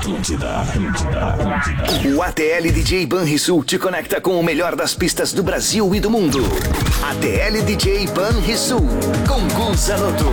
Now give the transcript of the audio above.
Atlântida, Atlântida, Atlântida. O ATL DJ Banrisul te conecta com o melhor das pistas do Brasil e do mundo. ATL DJ Banrisul, com Gu Zanotto.